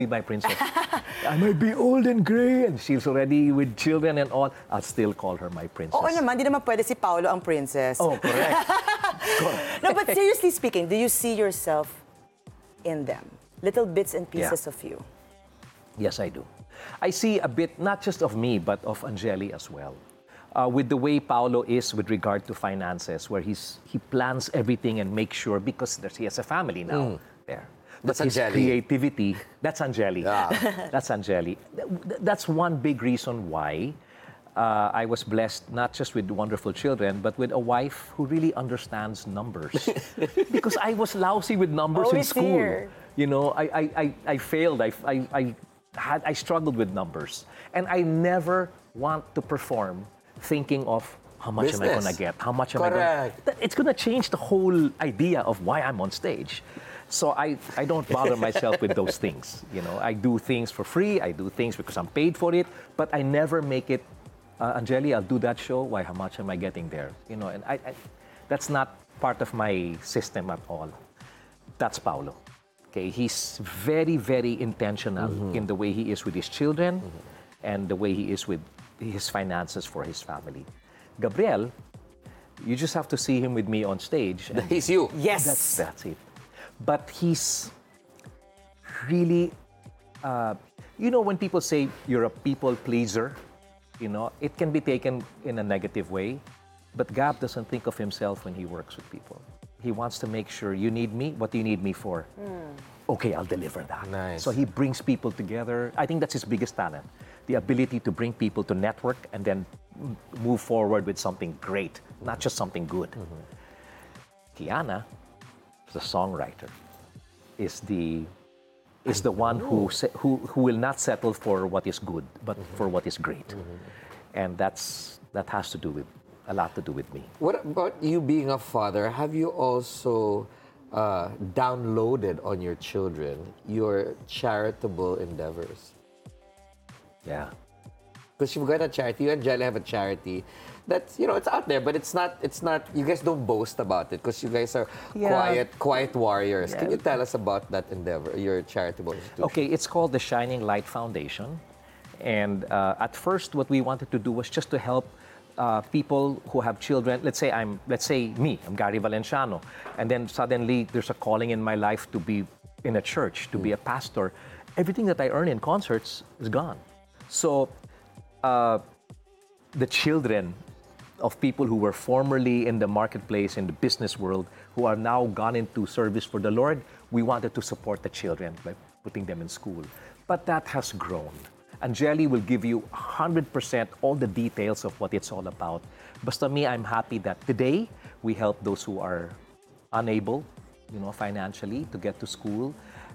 be my princess. I might be old and gray and she's already with children and all. I'll still call her my princess. Oo naman, di naman pwede si Paolo ang princess. Oh, correct. No, but seriously speaking, do you see yourself in them? Little bits and pieces of you? Yes, I do. I see a bit, not just of me, but of Angeli as well. With the way Paolo is with regard to finances, where he plans everything and makes sure, because he has a family now there. That's His Angeli. creativity, that's Angeli. Yeah. That's Angeli. That's one big reason why I was blessed not just with wonderful children, but with a wife who really understands numbers. Because I was lousy with numbers in Always school. here. You know, I failed. I struggled with numbers. And I never want to perform thinking of how much am I going to get? How much am I going to... It's going to change the whole idea of why I'm on stage. So I don't bother myself with those things. You know, I do things for free. I do things because I'm paid for it. But I never make it, Angeli, I'll do that show. Why, how much am I getting there? You know, and that's not part of my system at all. That's Paolo. Okay, he's very, very intentional in the way he is with his children and the way he is with his finances for his family. Gabriel, you just have to see him with me on stage. And He's you. Yes. that's it. But he's really, you know, when people say you're a people pleaser, you know, it can be taken in a negative way. But Gab doesn't think of himself when he works with people. He wants to make sure, you need me? What do you need me for? Okay, I'll deliver that. Nice. So he brings people together. I think that's his biggest talent. The ability to bring people to network and then move forward with something great, not just something good. Kiana, the songwriter, is the one who will not settle for what is good, but for what is great. And that has to do with a lot to do with me. What about you being a father? Have you also downloaded on your children your charitable endeavors? Yeah. Because you've got a charity, you and Jelly have a charity that's, you know, it's out there, but it's not, you guys don't boast about it because you guys are quiet warriors. Can you tell us about that endeavor, your charitable institution? Okay, it's called the Shining Light Foundation. And at first, what we wanted to do was just to help people who have children. Let's say I'm Gary Valenciano, and then suddenly there's a calling in my life to be in a church, to be a pastor. Everything that I earn in concerts is gone. So the children of people who were formerly in the marketplace, in the business world, who are now gone into service for the Lord, we wanted to support the children by putting them in school. But that has grown. Angeli will give you 100% all the details of what it's all about. Basta me, I'm happy that today we help those who are unable, you know, financially to get to school.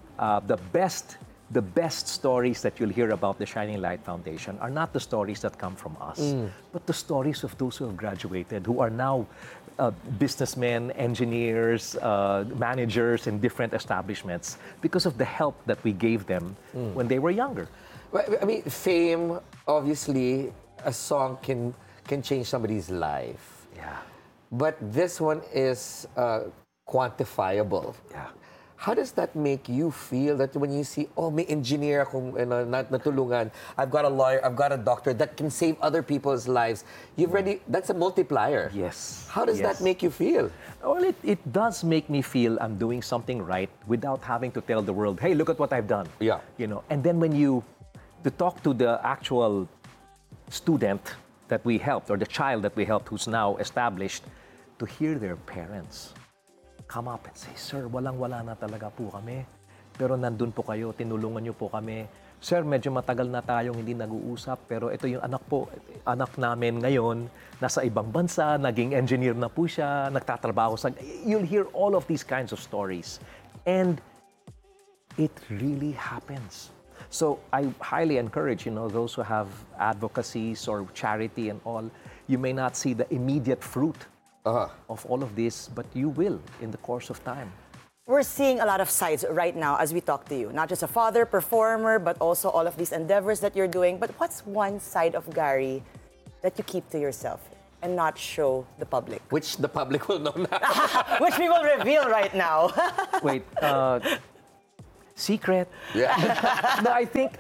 The best stories that you'll hear about the Shining Light Foundation are not the stories that come from us, but the stories of those who have graduated, who are now businessmen, engineers, managers in different establishments because of the help that we gave them when they were younger. Well, I mean, fame, obviously, a song can change somebody's life. Yeah. But this one is quantifiable. Yeah. How does that make you feel that when you see, oh, may engineer akong natulungan, I've got a lawyer, I've got a doctor that can save other people's lives. That's a multiplier. Yes. How does that make you feel? Well, it does make me feel I'm doing something right without having to tell the world, hey, look at what I've done. Yeah. You know, and then when to talk to the actual student that we helped, or the child that we helped who's now established, to hear their parents come up and say, sir, walang-wala na talaga po kami. Pero nandun po kayo, tinulungan niyo po kami. Sir, medyo matagal na tayong hindi nag-uusap, pero ito yung anak namin ngayon, nasa ibang bansa, naging engineer na po siya, nagtatrabaho sa... You'll hear all of these kinds of stories. And it really happens. So I highly encourage, you know, those who have advocacies or charity and all, you may not see the immediate fruit of all of this, but you will in the course of time. We're seeing a lot of sides right now as we talk to you. Not just a father, performer, but also all of these endeavors that you're doing. But what's one side of Gary that you keep to yourself and not show the public? Which the public will know now. Which we will reveal right now. Wait, Secret. Yeah. No, I think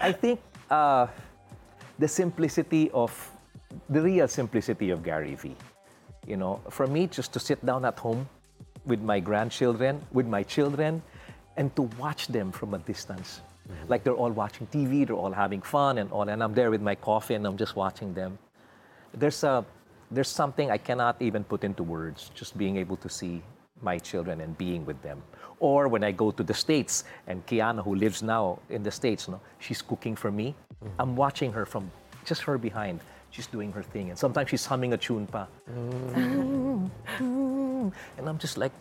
the simplicity of the real simplicity of Gary V. You know, for me, just to sit down at home with my grandchildren, with my children, and to watch them from a distance. Like they're all watching TV, they're all having fun and all, and I'm there with my coffee and I'm just watching them. There's something I cannot even put into words, just being able to see my children and being with them. Or when I go to the States, and Kiana, who lives now in the States, she's cooking for me. I'm watching her from just her behind. She's doing her thing. And sometimes she's humming a tune pa. And I'm just like,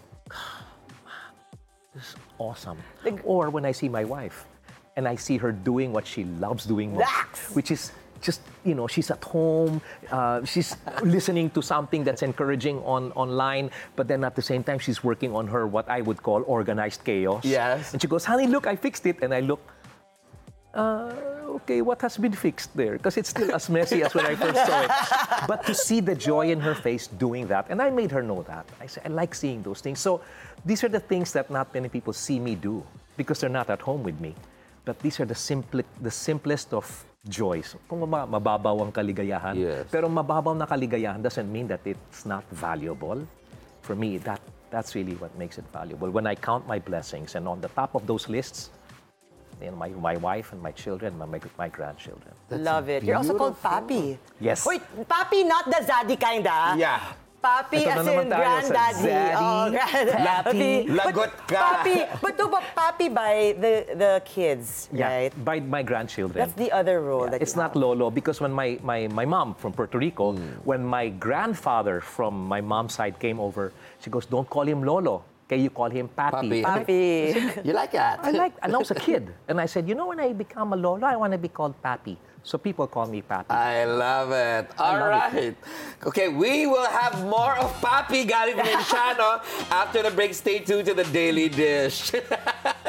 this is awesome. Or when I see my wife, and I see her doing what she loves doing most, which is just, she's at home, she's listening to something that's encouraging online, but then at the same time, she's working on her, what I would call organized chaos. Yes. And she goes, honey, look, I fixed it. And I look, okay, what has been fixed there? Because it's still as messy as when I first saw it. But to see the joy in her face doing that, and I made her know that. I said, I like seeing those things. So these are the things that not many people see me do because they're not at home with me. But these are the simplest of joys. Kung mababaw ang kaligayahan, yes. Pero mababaw na kaligayahan doesn't mean that it's not valuable. For me, that's really what makes it valuable. When I count my blessings, and on the top of those lists, my wife and my children, my grandchildren. Love it. You're also called Papi. Yes. Wait, Papi, not the Zaddy kind, ah. Yeah. Papi Ito as na in naman tayo sa granddaddy. Zaddy, Papi. Lagot ka. Papi, but Papi by the kids, right? By my grandchildren. That's the other role that It's you not have. Lolo, because when my mom from Puerto Rico, when my grandfather from my mom's side came over, she goes, don't call him Lolo. Okay, you call him Papi. Papi. You like that? And I was a kid. And I said, when I become a Lolo, I want to be called Papi. So people call me Papi. I love it. All right. Okay, we will have more of Papi Gary Valenciano after the break. Stay tuned to the Daily Dish.